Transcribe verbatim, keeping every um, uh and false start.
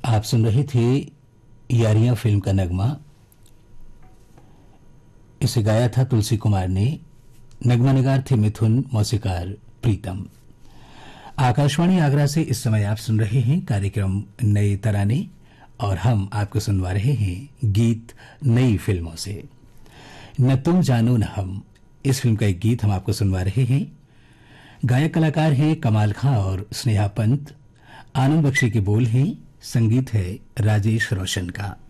आप सुन रहे थे यारियां फिल्म का नगमा। इसे गाया था तुलसी कुमार ने। नगमा निगार थे मिथुन, मौसीकार प्रीतम। आकाशवाणी आगरा से इस समय आप सुन रहे हैं कार्यक्रम नए तराने, और हम आपको सुनवा रहे हैं गीत नई फिल्मों से। न तुम जानो न हम, इस फिल्म का एक गीत हम आपको सुनवा रहे हैं। गायक कलाकार हैं कमाल खां और स्नेहा पंत। आनंद बख्शी के बोल हैं, संगीत है राजेश रोशन का।